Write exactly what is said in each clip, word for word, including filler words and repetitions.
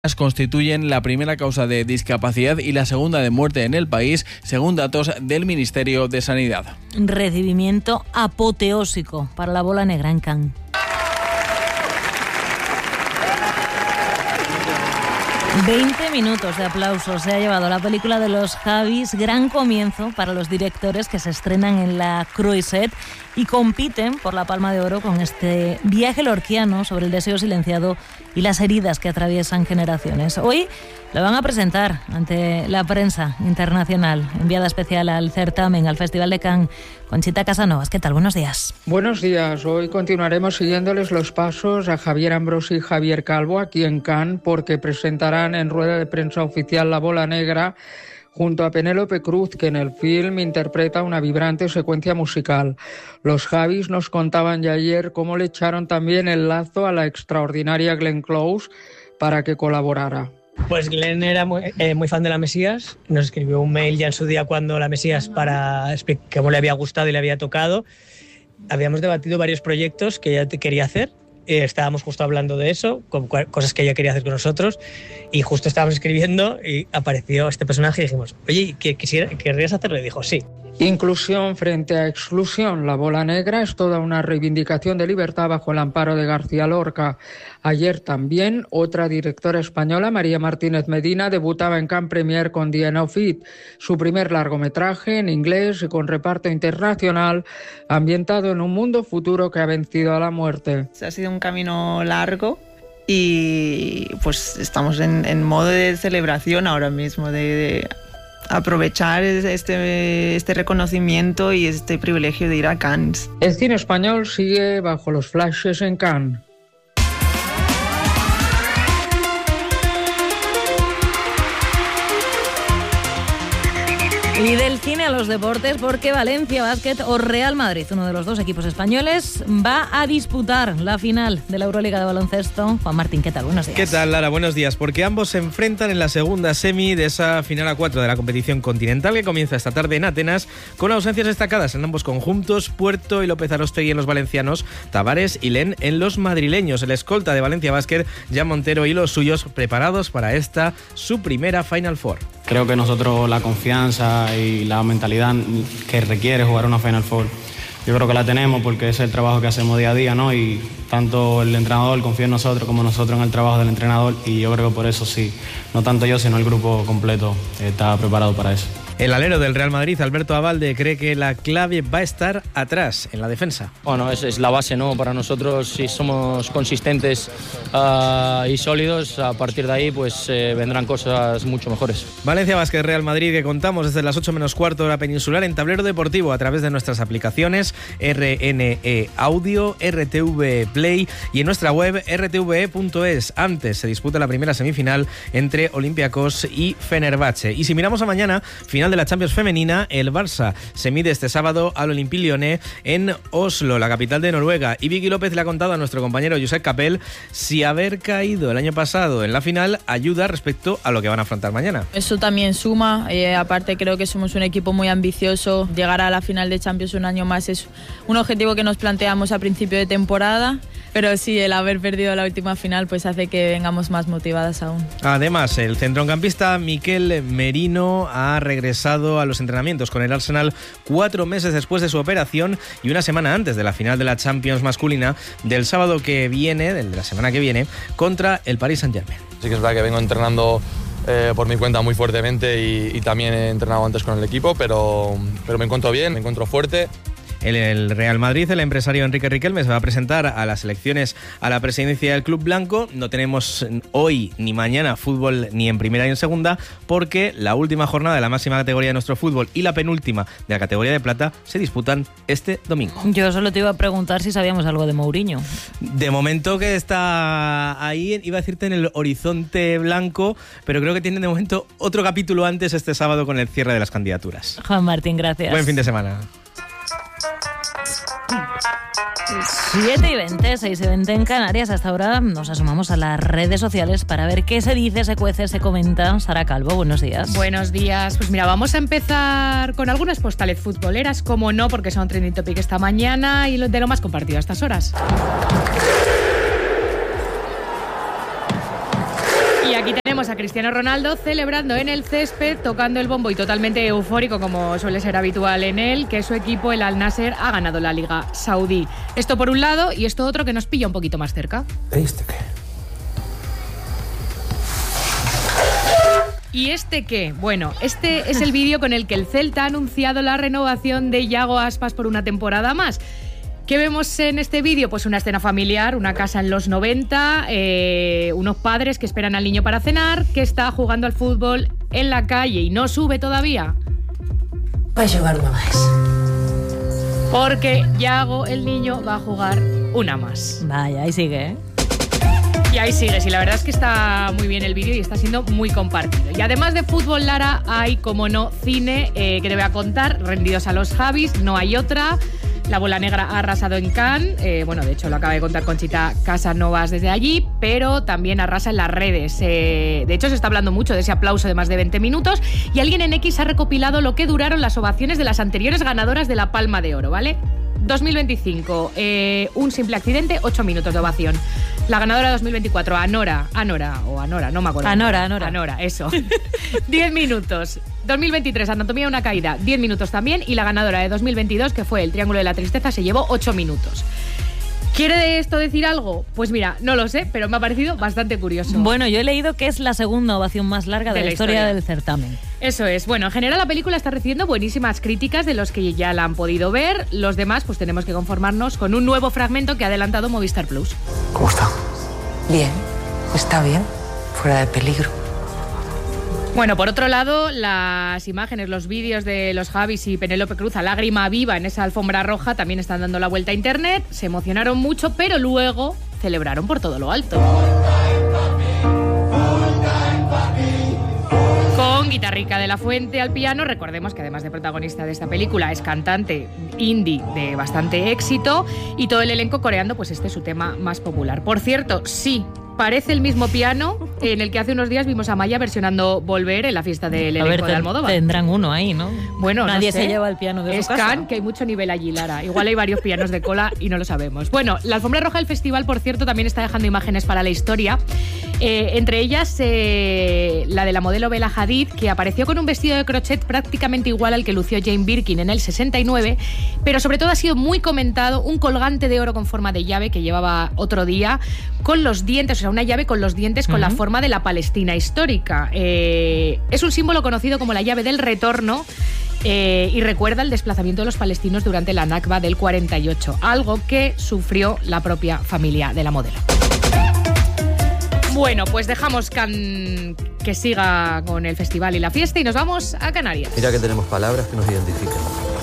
constituyen la primera causa de discapacidad y la segunda de muerte en el país, según datos del Ministerio de Sanidad. Recibimiento apoteósico para la bola negra en Cannes. veinte minutos de aplausos se ha llevado la película de los Javis, gran comienzo para los directores que se estrenan en la Croisette y compiten por la Palma de Oro con este viaje lorquiano sobre el deseo silenciado y las heridas que atraviesan generaciones. Hoy lo van a presentar ante la prensa internacional, enviada especial al certamen, al Festival de Cannes, Conchita Casanovas. ¿Qué tal? Buenos días. Buenos días. Hoy continuaremos siguiéndoles los pasos a Javier Ambrosi y Javier Calvo aquí en Cannes, porque presentarán en rueda de prensa oficial La Bola Negra junto a Penélope Cruz, que en el film interpreta una vibrante secuencia musical. Los Javis nos contaban ya ayer cómo le echaron también el lazo a la extraordinaria Glenn Close para que colaborara. Pues Glenn era muy, eh, muy fan de La Mesías, nos escribió un mail ya en su día cuando La Mesías para explicar cómo le había gustado y le había tocado. Habíamos debatido varios proyectos que ella quería hacer. Eh, estábamos justo hablando de eso, con cosas que ella quería hacer con nosotros, y justo estábamos escribiendo y apareció este personaje y dijimos, oye, ¿qué, quisiera, ¿querrías hacerlo? Y dijo, sí. Inclusión frente a exclusión. La Bola Negra es toda una reivindicación de libertad bajo el amparo de García Lorca. Ayer también otra directora española, María Martínez Medina, debutaba en Cannes Premier con The End of It, su primer largometraje en inglés y con reparto internacional, ambientado en un mundo futuro que ha vencido a la muerte. Ha sido un camino largo y pues estamos en, en modo de celebración ahora mismo, de... de... aprovechar este, este reconocimiento y este privilegio de ir a Cannes. El cine español sigue bajo los flashes en Cannes. Y del cine a los deportes, porque Valencia Basket o Real Madrid, uno de los dos equipos españoles, va a disputar la final de la Euroliga de baloncesto. Juan Martín, ¿qué tal? Buenos días. ¿Qué tal, Lara? Buenos días, porque ambos se enfrentan en la segunda semi de esa final a cuatro de la competición continental que comienza esta tarde en Atenas, con ausencias destacadas en ambos conjuntos, Puerto y López Arostegui en los valencianos, Tavares y Len en los madrileños. El escolta de Valencia Basket, Jan Montero, y los suyos preparados para esta, su primera Final Four. Creo que nosotros la confianza y la mentalidad que requiere jugar una Final Four, yo creo que la tenemos porque es el trabajo que hacemos día a día, ¿no? Y tanto el entrenador confía en nosotros como nosotros en el trabajo del entrenador, y yo creo que por eso sí, no tanto yo sino el grupo completo está preparado para eso. El alero del Real Madrid, Alberto Abalde, cree que la clave va a estar atrás, en la defensa. Bueno, es, es la base, ¿no? Para nosotros, si somos consistentes uh, y sólidos, a partir de ahí pues eh, vendrán cosas mucho mejores. Valencia Basket Real Madrid, que contamos desde las ocho menos cuarto hora peninsular en Tablero Deportivo a través de nuestras aplicaciones R N E Audio, R T V Play y en nuestra web r t v e punto es. Antes se disputa la primera semifinal entre Olympiacos y Fenerbahce. Y si miramos a mañana, final de la Champions femenina, el Barça se mide este sábado al Olympique Lyonnais en Oslo, la capital de Noruega. Y Vicky López le ha contado a nuestro compañero Josep Capel si haber caído el año pasado en la final ayuda respecto a lo que van a afrontar mañana. Eso también suma, eh, aparte creo que somos un equipo muy ambicioso. Llegar a la final de Champions un año más es un objetivo que nos planteamos a principio de temporada, pero sí, el haber perdido la última final pues hace que vengamos más motivadas aún. Además, el centrocampista Miquel Merino ha regresado a los entrenamientos con el Arsenal cuatro meses después de su operación y una semana antes de la final de la Champions masculina del sábado que viene, de la semana que viene, contra el Paris Saint-Germain. Sí que es verdad que vengo entrenando eh, por mi cuenta muy fuertemente y, y también he entrenado antes con el equipo, pero, pero me encuentro bien, me encuentro fuerte. En el Real Madrid, el empresario Enrique Riquelme se va a presentar a las elecciones a la presidencia del Club Blanco. No tenemos hoy ni mañana fútbol ni en primera ni en segunda, porque la última jornada de la máxima categoría de nuestro fútbol y la penúltima de la categoría de plata se disputan este domingo. Yo solo te iba a preguntar si sabíamos algo de Mourinho. De momento que está ahí, iba a decirte en el horizonte blanco, pero creo que tienen de momento otro capítulo antes este sábado con el cierre de las candidaturas. Juan Martín, gracias. Buen fin de semana. siete y veinte, seis y veinte en Canarias. Hasta ahora nos asomamos a las redes sociales para ver qué se dice, se cuece, se comenta. Sara Calvo, buenos días. Buenos días. Pues mira, vamos a empezar con algunas postales futboleras, como no, porque son trending topic esta mañana y de lo más compartido a estas horas. Y aquí tenemos a Cristiano Ronaldo celebrando en el césped, tocando el bombo y totalmente eufórico, como suele ser habitual en él, que su equipo, el Al Nasser, ha ganado la Liga Saudí. Esto por un lado, y esto otro que nos pilla un poquito más cerca. ¿Este qué? ¿Y este qué? Bueno, este es el vídeo con el que el Celta ha anunciado la renovación de Yago Aspas por una temporada más. ¿Qué vemos en este vídeo? Pues una escena familiar, una casa en los noventa, eh, unos padres que esperan al niño para cenar, que está jugando al fútbol en la calle y no sube todavía. Va a jugar una más. Porque Yago, el niño, va a jugar una más. Vaya, ahí sigue, ¿eh? Y ahí sigues, y la verdad es que está muy bien el vídeo y está siendo muy compartido. Y además de fútbol, Lara, hay, como no, cine eh, que te voy a contar, Rendidos a los Javis, no hay otra. La Bola Negra ha arrasado en Cannes, eh, bueno, de hecho lo acaba de contar Conchita Casanovas desde allí, pero también arrasa en las redes. Eh, de hecho se está hablando mucho de ese aplauso de más de veinte minutos y alguien en X ha recopilado lo que duraron las ovaciones de las anteriores ganadoras de la Palma de Oro, ¿vale? dos mil veinticinco, eh, un simple accidente, ocho minutos de ovación. La ganadora de dos mil veinticuatro, Anora, Anora o Anora, no me acuerdo. Anora, Anora. Anora, eso. diez minutos. dos mil veintitrés, Anatomía de una caída, diez minutos también. Y la ganadora de dos mil veintidós, que fue El Triángulo de la Tristeza, se llevó ocho minutos. ¿Quiere esto decir algo? Pues mira, no lo sé, pero me ha parecido bastante curioso. Bueno, yo he leído que es la segunda ovación más larga de, de la, la historia, historia del certamen. Eso es. Bueno, en general la película está recibiendo buenísimas críticas de los que ya la han podido ver. Los demás, pues tenemos que conformarnos con un nuevo fragmento que ha adelantado Movistar Plus. ¿Cómo está? Bien, está bien, fuera de peligro. Bueno, por otro lado, las imágenes, los vídeos de los Javis y Penélope Cruz a lágrima viva en esa alfombra roja también están dando la vuelta a internet. Se emocionaron mucho, pero luego celebraron por todo lo alto. Con Guitarrica de la Fuente al piano. Recordemos que además de protagonista de esta película es cantante indie de bastante éxito y todo el elenco coreando pues este es su tema más popular. Por cierto, sí, parece el mismo piano en el que hace unos días vimos a Maya versionando Volver en la fiesta del elenco a ver, de Almodóvar. Tendrán uno ahí, ¿no? Bueno, nadie no sé. se lleva el piano de es su casa. Cannes, que hay mucho nivel allí, Lara. Igual hay varios pianos de cola y no lo sabemos. Bueno, la alfombra roja del festival, por cierto, también está dejando imágenes para la historia. Eh, entre ellas, eh, la de la modelo Bella Hadid, que apareció con un vestido de crochet prácticamente igual al que lució Jane Birkin en el sesenta y nueve, pero sobre todo ha sido muy comentado un colgante de oro con forma de llave que llevaba otro día, con los dientes, o sea, una llave con los dientes con uh-huh. la forma de la Palestina histórica. Eh, es un símbolo conocido como la llave del retorno eh, y recuerda el desplazamiento de los palestinos durante la Nakba del cuarenta y ocho, algo que sufrió la propia familia de la modelo. Bueno, pues dejamos can... que siga con el festival y la fiesta y nos vamos a Canarias. Mira que tenemos palabras que nos identifican.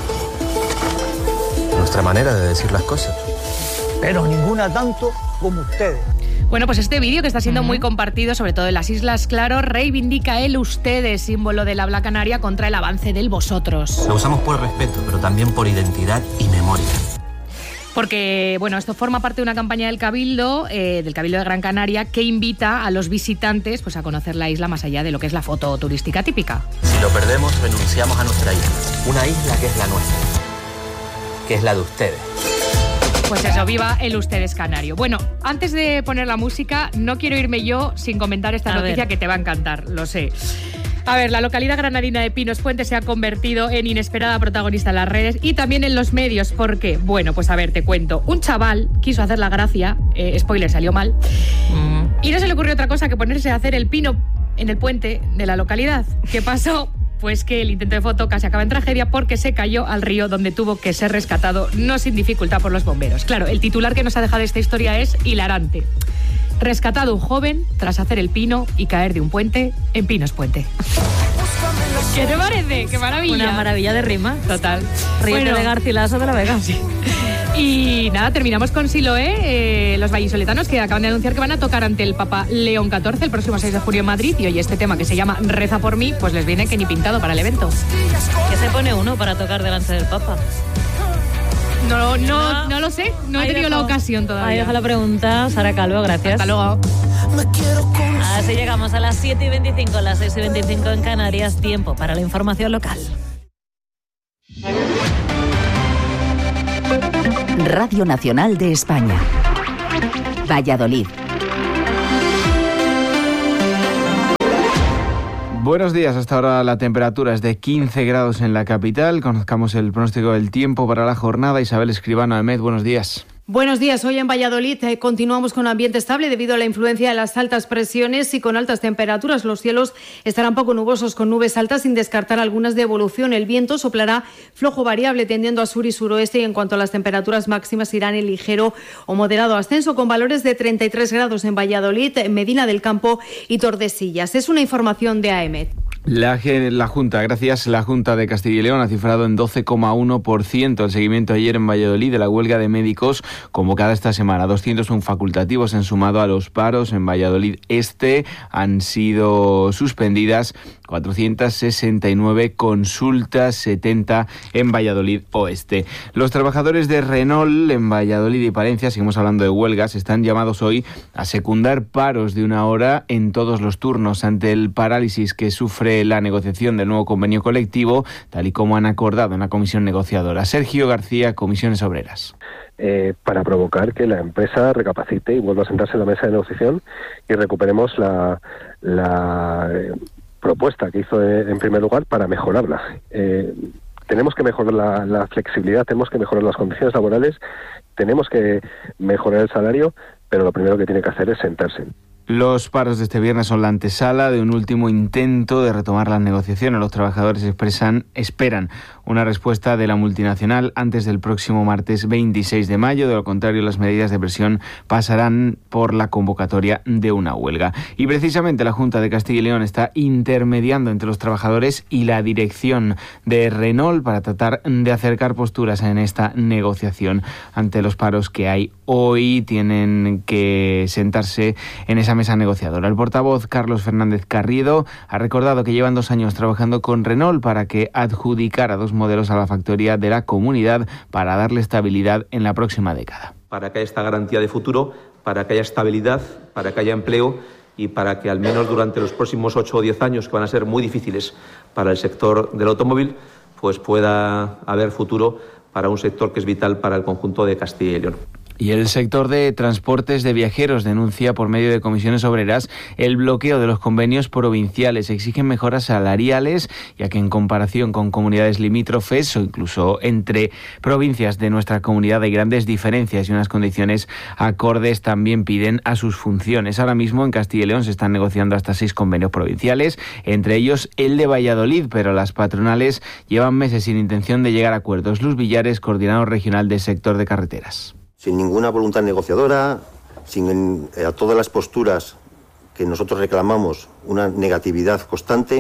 Nuestra manera de decir las cosas. Pero ninguna tanto como ustedes. Bueno, pues este vídeo que está siendo uh-huh. muy compartido, sobre todo en las Islas Claro, reivindica el ustedes, símbolo del habla canaria, contra el avance del vosotros. Lo usamos por respeto, pero también por identidad y memoria. Porque, bueno, esto forma parte de una campaña del Cabildo, eh, del Cabildo de Gran Canaria, que invita a los visitantes pues, a conocer la isla más allá de lo que es la foto turística típica. Si lo perdemos, renunciamos a nuestra isla. Una isla que es la nuestra, que es la de ustedes. Pues eso, viva el ustedes canario. Bueno, antes de poner la música, no quiero irme yo sin comentar esta a noticia ver. que te va a encantar, lo sé. A ver, la localidad granadina de Pinos Puente se ha convertido en inesperada protagonista en las redes y también en los medios. ¿Por qué? Bueno, pues a ver, te cuento. Un chaval quiso hacer la gracia, eh, spoiler, salió mal, mm. y no se le ocurrió otra cosa que ponerse a hacer el pino en el puente de la localidad. ¿Qué pasó? Pues que el intento de foto casi acaba en tragedia porque se cayó al río donde tuvo que ser rescatado, no sin dificultad, por los bomberos. Claro, el titular que nos ha dejado esta historia es hilarante. Rescatado un joven tras hacer el pino y caer de un puente en Pinos Puente. ¿Qué te parece? ¡Qué maravilla! Una maravilla de rima. Total. Ríete bueno. de Garcilaso de la Vega. Sí. Y nada, terminamos con Siloé, eh, los vallisoletanos que acaban de anunciar que van a tocar ante el Papa León catorce el próximo seis de junio en Madrid, y hoy este tema que se llama Reza por mí, pues les viene que ni pintado para el evento. ¿Qué se pone uno para tocar delante del Papa? No, no, no lo sé, no he tenido la ocasión todavía. Ahí deja la pregunta, Sara Calvo, gracias. Hasta luego. Así llegamos a las siete y veinticinco, las seis y veinticinco en Canarias, tiempo para la información local. Radio Nacional de España. Valladolid. Buenos días, hasta ahora la temperatura es de quince grados en la capital. Conozcamos el pronóstico del tiempo para la jornada. Isabel Escribano, Amed, buenos días. Buenos días. Hoy en Valladolid eh, continuamos con ambiente estable debido a la influencia de las altas presiones y con altas temperaturas. Los cielos estarán poco nubosos con nubes altas sin descartar algunas de evolución. El viento soplará flojo variable tendiendo a sur y suroeste y en cuanto a las temperaturas máximas irán en ligero o moderado ascenso con valores de treinta y tres grados en Valladolid, Medina del Campo y Tordesillas. Es una información de A E M E T. La, la Junta, gracias, la Junta de Castilla y León ha cifrado en doce coma uno por ciento el seguimiento ayer en Valladolid de la huelga de médicos convocada esta semana. doscientos uno facultativos han sumado a los paros en Valladolid Este. Han sido suspendidas cuatrocientas sesenta y nueve consultas, setenta en Valladolid Oeste. Los trabajadores de Renault en Valladolid y Palencia, seguimos hablando de huelgas, están llamados hoy a secundar paros de una hora en todos los turnos ante el parálisis que sufre la negociación del nuevo convenio colectivo, tal y como han acordado en la comisión negociadora. Sergio García, Comisiones Obreras. Eh, para provocar que la empresa recapacite y vuelva a sentarse en la mesa de negociación y recuperemos la, la eh, propuesta que hizo eh, en primer lugar para mejorarla. Eh, tenemos que mejorar la, la flexibilidad, tenemos que mejorar las condiciones laborales, tenemos que mejorar el salario, pero lo primero que tiene que hacer es sentarse. Los paros de este viernes son la antesala de un último intento de retomar las negociaciones. Los trabajadores expresan, esperan una respuesta de la multinacional antes del próximo martes veintiséis de mayo. De lo contrario, las medidas de presión pasarán por la convocatoria de una huelga. Y precisamente la Junta de Castilla y León está intermediando entre los trabajadores y la dirección de Renault para tratar de acercar posturas en esta negociación. Ante los paros que hay hoy, tienen que sentarse en esa mesa negociadora. El portavoz Carlos Fernández Carriedo ha recordado que llevan dos años trabajando con Renault para que adjudicara dos modelos a la factoría de la comunidad para darle estabilidad en la próxima década. Para que haya esta garantía de futuro, para que haya estabilidad, para que haya empleo y para que al menos durante los próximos ocho o diez años, que van a ser muy difíciles para el sector del automóvil, pues pueda haber futuro para un sector que es vital para el conjunto de Castilla y León. Y el sector de transportes de viajeros denuncia por medio de comisiones obreras el bloqueo de los convenios provinciales. Exigen mejoras salariales, ya que en comparación con comunidades limítrofes o incluso entre provincias de nuestra comunidad hay grandes diferencias y unas condiciones acordes. También piden a sus funciones. Ahora mismo en Castilla y León se están negociando hasta seis convenios provinciales, entre ellos el de Valladolid, pero las patronales llevan meses sin intención de llegar a acuerdos. Luz Villares, coordinador regional del sector de carreteras. Sin ninguna voluntad negociadora, sin eh, a todas las posturas que nosotros reclamamos, una negatividad constante,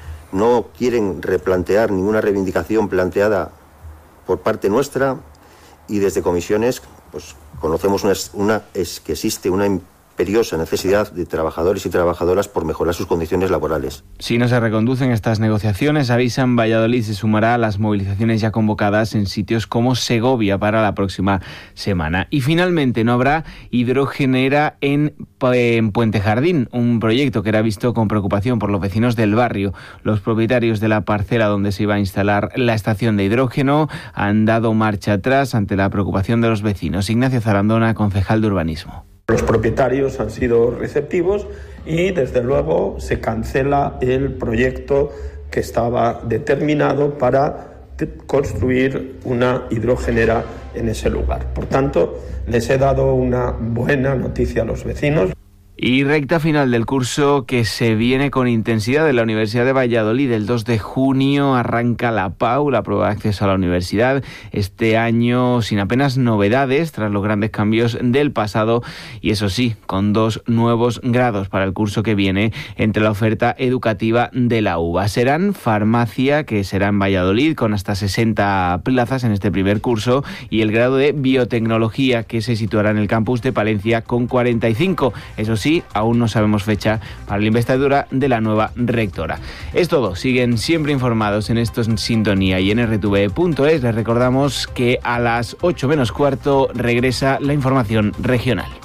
no quieren replantear ninguna reivindicación planteada por parte nuestra y desde comisiones pues conocemos una, una es que existe una imperiosa necesidad de trabajadores y trabajadoras por mejorar sus condiciones laborales. Si no se reconducen estas negociaciones, avisan, Valladolid se sumará a las movilizaciones ya convocadas en sitios como Segovia para la próxima semana. Y finalmente no habrá hidrogenera en, en Puente Jardín, un proyecto que era visto con preocupación por los vecinos del barrio. Los propietarios de la parcela donde se iba a instalar la estación de hidrógeno han dado marcha atrás ante la preocupación de los vecinos. Ignacio Zarandona, concejal de urbanismo. Los propietarios han sido receptivos y desde luego se cancela el proyecto que estaba determinado para construir una hidrogenera en ese lugar. Por tanto, les he dado una buena noticia a los vecinos. Y recta final del curso que se viene con intensidad en la Universidad de Valladolid. El dos de junio arranca la P A U, la prueba de acceso a la universidad. Este año sin apenas novedades tras los grandes cambios del pasado y eso sí, con dos nuevos grados para el curso que viene entre la oferta educativa de la U B A. Serán farmacia, que será en Valladolid con hasta sesenta plazas en este primer curso, y el grado de biotecnología, que se situará en el campus de Palencia con cuarenta y cinco. Eso sí, aún no sabemos fecha para la investidura de la nueva rectora. Es todo, siguen siempre informados en Esto en Sintonía y en erre te ve punto es. Les recordamos que a las ocho menos cuarto regresa la información regional.